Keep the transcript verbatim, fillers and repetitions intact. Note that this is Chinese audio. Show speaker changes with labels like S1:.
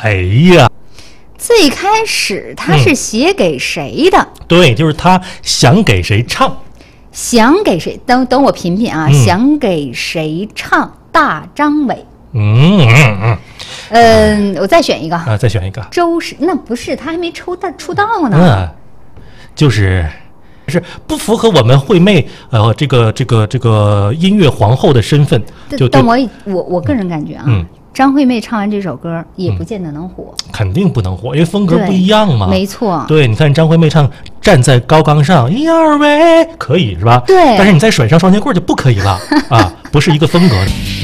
S1: 哎呀，
S2: 最开始他是写给谁的？
S1: 嗯、对，就是他想给谁唱，
S2: 想给谁？等等，我品品啊，嗯、想给谁唱？大张伟。
S1: 嗯嗯嗯。
S2: 嗯，我再选一个
S1: 啊，再选一个。
S2: 周氏，那不是，他还没出道出道呢。
S1: 嗯，就是是不符合我们惠妹呃这个这个这个音乐皇后的身份。就
S2: 但我我我个人感觉啊。
S1: 嗯。
S2: 张惠妹唱完这首歌也不见得能火、
S1: 嗯，肯定不能火，因为风格不一样嘛。
S2: 没错，
S1: 对，你看张惠妹唱《站在高岗上》，一二位可以是吧？
S2: 对，
S1: 但是你在甩上双截棍就不可以了啊，不是一个风格。